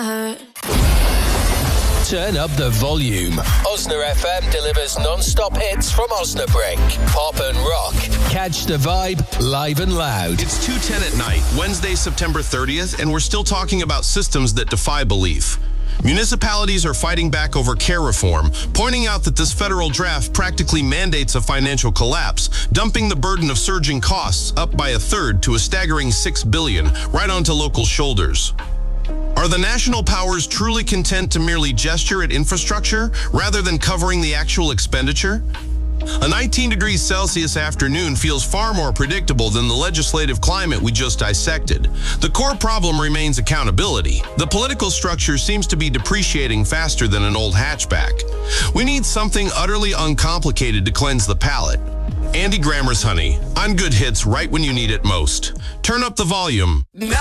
Turn up the volume. Osna FM delivers non-stop hits from Osnabrück. Pop and rock. Catch the vibe live and loud. It's 2:10 at night, Wednesday, September 30th, and we're still talking about systems that defy belief. Municipalities are fighting back over care reform, pointing out that this federal draft practically mandates a financial collapse, dumping the burden of surging costs up by a third to a staggering $6 billion right onto local shoulders. Are the national powers truly content to merely gesture at infrastructure rather than covering the actual expenditure? A 19 degrees Celsius afternoon feels far more predictable than the legislative climate we just dissected. The core problem remains accountability. The political structure seems to be depreciating faster than an old hatchback. We need something utterly uncomplicated to cleanse the palate. Andy Grammer's Honey, on Good Hits right when you need it most. Turn up the volume.